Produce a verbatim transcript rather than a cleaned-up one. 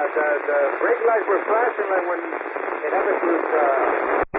the, the brake lights were flashing like when it happened to... Uh,